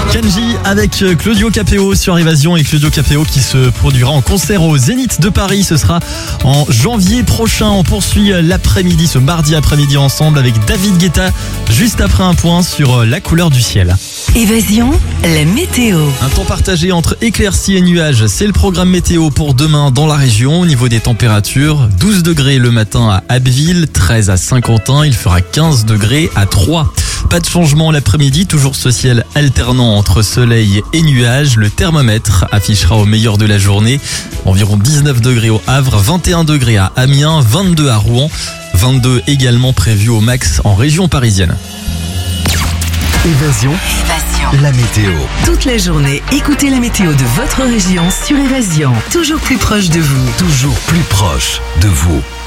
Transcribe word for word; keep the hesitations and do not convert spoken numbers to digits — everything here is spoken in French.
Kenji avec Claudio Capéo sur Évasion, et Claudio Capéo qui se produira en concert au Zénith de Paris. Ce sera en janvier prochain. On poursuit l'après-midi, ce mardi après-midi ensemble avec David Guetta, juste après un point sur la couleur du ciel. Évasion, la météo. Un temps partagé entre éclaircies et nuages, c'est le programme météo pour demain dans la région. Au niveau des températures, douze degrés le matin à Abbeville, treize à Saint-Quentin, il fera quinze degrés à Troyes. Pas de changement l'après-midi, toujours ce ciel alternant entre soleil et nuages. Le thermomètre affichera au meilleur de la journée environ dix-neuf degrés au Havre, vingt et un degrés à Amiens, vingt-deux à Rouen, vingt-deux également prévus au max en région parisienne. Évasion, Évasion. la météo. Toute la journée, écoutez la météo de votre région sur Évasion. Toujours plus proche de vous. Toujours plus proche de vous.